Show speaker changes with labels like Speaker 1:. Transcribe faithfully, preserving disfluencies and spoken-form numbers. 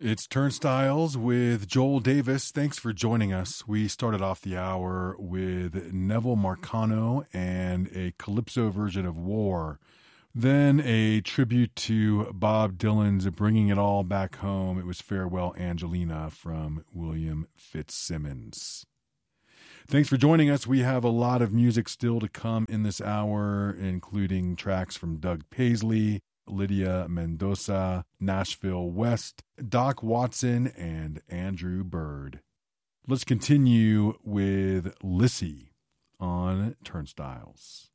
Speaker 1: It's Turnstiles with Joel Davis. Thanks for joining us. We started off the hour with Neville Marcano and a calypso version of War. Then a tribute to Bob Dylan's Bringing It All Back Home. It was Farewell Angelina from William Fitzsimmons. Thanks for joining us. We have a lot of music still to come in this hour, including tracks from Doug Paisley, Lydia Mendoza, Nashville West, Doc Watson, and Andrew Bird. Let's continue with Lissy on Turnstiles.